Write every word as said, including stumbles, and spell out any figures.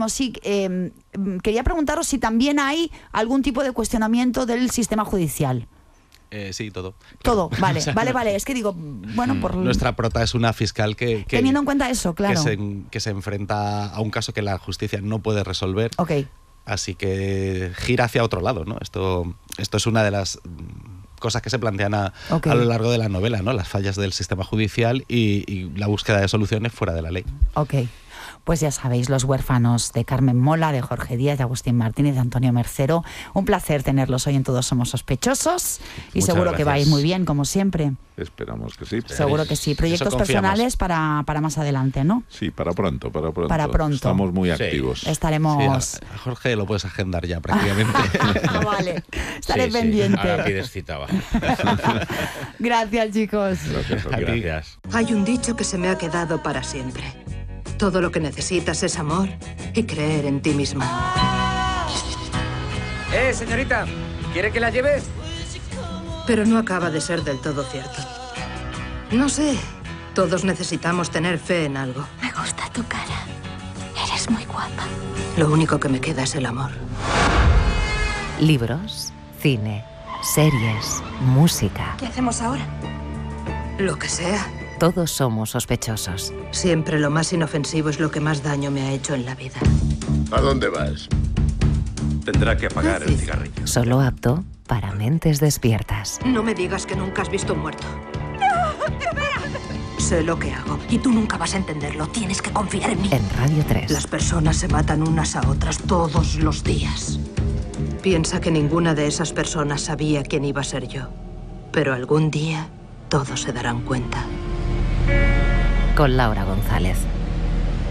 último, sí, eh, quería preguntaros si también hay algún tipo de cuestionamiento del sistema judicial. Eh, sí, todo. Todo, claro. vale, o sea, vale, vale. Es que digo, bueno, por... Nuestra prota es una fiscal que... que Teniendo en cuenta eso, claro. Que se, que se enfrenta a un caso que la justicia no puede resolver. Ok. Así que gira hacia otro lado, ¿no? Esto, esto es una de las cosas que se plantean a, okay. a lo largo de la novela, ¿no? Las fallas del sistema judicial y, y la búsqueda de soluciones fuera de la ley. Ok. Pues ya sabéis, Los huérfanos, de Carmen Mola, de Jorge Díaz, de Agustín Martínez, de Antonio Mercero. Un placer tenerlos hoy en Todos Somos Sospechosos. Y Muchas seguro gracias. que vais muy bien, como siempre. Esperamos que sí. Seguro que sí. Proyectos personales para, para más adelante, ¿no? Sí, para pronto, para pronto. Para pronto. Estamos muy sí. activos. Estaremos... Sí, a, a Jorge lo puedes agendar ya prácticamente. Ah, vale. Estaré sí, pendiente. Sí. Ahora pides cita, va. Gracias, chicos. Gracias. Gracias. Hay un dicho que se me ha quedado para siempre. Todo lo que necesitas es amor y creer en ti misma. Eh, señorita, ¿quiere que la lleve? Pero no acaba de ser del todo cierto. No sé, todos necesitamos tener fe en algo. Me gusta tu cara. Eres muy guapa. Lo único que me queda es el amor. Libros, cine, series, música. ¿Qué hacemos ahora? Lo que sea. Todos somos sospechosos. Siempre lo más inofensivo es lo que más daño me ha hecho en la vida. ¿A dónde vas? Tendrá que apagar el cigarrillo. Solo apto para mentes despiertas. No me digas que nunca has visto un muerto. ¡No! ¡De veras! Sé lo que hago y tú nunca vas a entenderlo. Tienes que confiar en mí. En Radio tres. Las personas se matan unas a otras todos los días. Piensa que ninguna de esas personas sabía quién iba a ser yo. Pero algún día todos se darán cuenta. Con Laura González.